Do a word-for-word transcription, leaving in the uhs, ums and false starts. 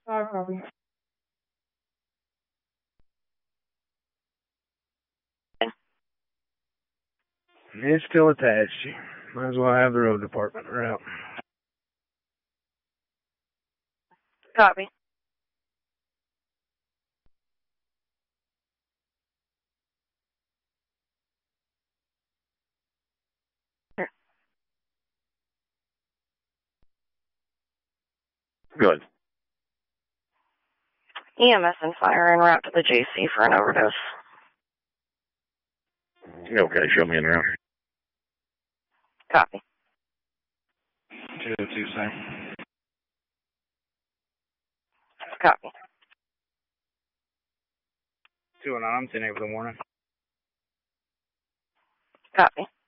Um, It's still attached. Might as well have the road department route. Copy. Good. E M S and fire en route to the J C for an overdose. Okay, show me in route. Copy. two oh two, same. Copy. two oh nine, I'm ten eight for the morning. Copy.